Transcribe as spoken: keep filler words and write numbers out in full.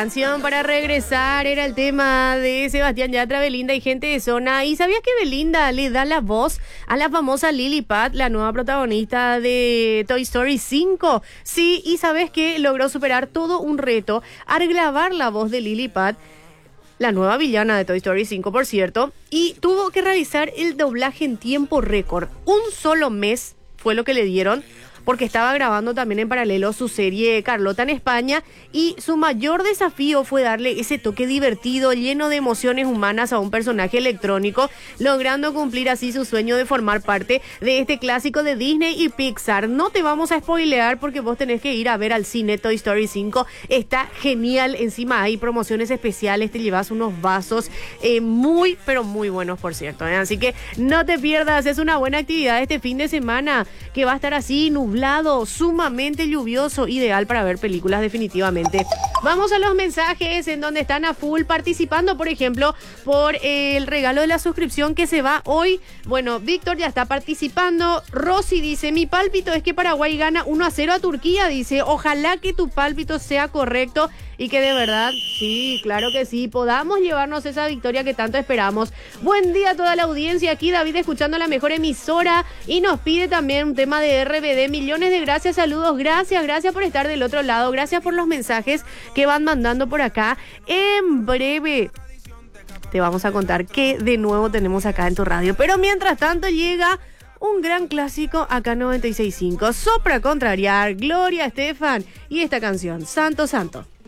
Canción para regresar era el tema de Sebastián Yatra, Belinda y Gente de Zona. ¿Y sabías que Belinda le da la voz a la famosa Lily Pat, la nueva protagonista de Toy Story cinco? Sí, y sabes que logró superar todo un reto al grabar la voz de Lily Pat, la nueva villana de Toy Story cinco, por cierto, y tuvo que realizar el doblaje en tiempo récord. Un solo mes fue lo que le dieron, porque estaba grabando también en paralelo su serie Carlota en España, y su mayor desafío fue darle ese toque divertido, lleno de emociones humanas a un personaje electrónico, logrando cumplir así su sueño de formar parte de este clásico de Disney y Pixar. No te vamos a spoilear porque vos tenés que ir a ver al cine Toy Story cinco, está genial, encima hay promociones especiales, te llevas unos vasos eh, muy, pero muy buenos, por cierto, ¿eh? Así que no te pierdas, es una buena actividad este fin de semana, que va a estar así, nublado, sumamente lluvioso, ideal para ver películas definitivamente. Vamos a los mensajes en donde están a full participando, por ejemplo, por el regalo de la suscripción que se va hoy. Bueno, Víctor ya está participando. Rosy dice, mi pálpito es que Paraguay gana uno a cero a Turquía, dice, ojalá que tu pálpito sea correcto y que de verdad, sí, claro que sí, podamos llevarnos esa victoria que tanto esperamos. Buen día a toda la audiencia, aquí David escuchando la mejor emisora y nos pide también un tema de R B D. Millones de gracias, saludos, gracias, gracias por estar del otro lado, gracias por los mensajes que van mandando por acá. En breve te vamos a contar qué de nuevo tenemos acá en tu radio, pero mientras tanto llega un gran clásico acá en noventa y seis punto cinco, Sopra Contrariar, Gloria Estefan y esta canción, Santo Santo.